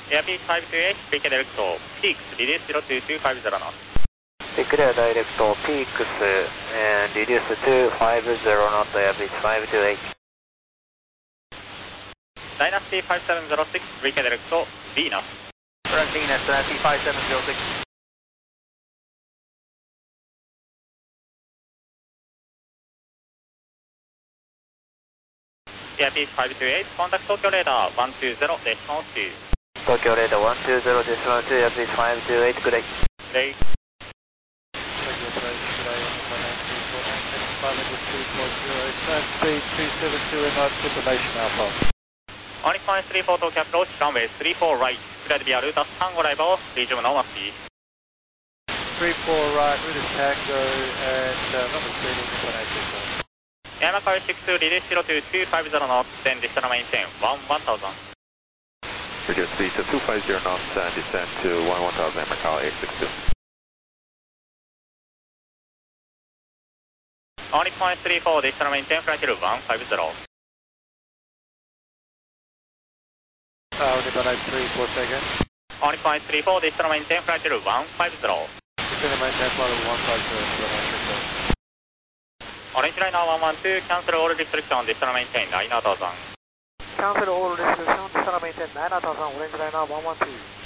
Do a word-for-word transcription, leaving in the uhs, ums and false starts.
Airbus five two eight, pre direct peaks, reduce zero two two five zero knots. Declare direct peaks and reduce two five zero knots, Airbus five two eight. Dynasty five seven zero six, pre direct Venus. Correct, Venus, Dynasty five seven zero six. Airbus five two eight, contact Tokyo radar one two zero decimal two. Tokyo radar one two zero decimal two, Airbus five two eight, good day. Good day. Speed two seven two knots, information Alpha. Onyx one three four to approach, runway three four right, cleared via route Tango arrival, resume normal speed. three four right, route is Tango, and uh, normal speed inclination. Yamakai six two, reduce zero two two five zero knots, then descend maintain one one thousand. Reduce speed to two five zero knots and descend to one one thousand, Macau eight six two. Onyx one three four, descend maintain flight level one five zero. Uh, only one eight three four seconds. Onyx one three four, descend maintain flight level one five zero. Descend maintain flight level one five zero. Orange Liner one one two, cancel all restriction, descend maintain nine thousand. Cancel all restrictions, descend maintain nine thousand, Orange Liner one one two.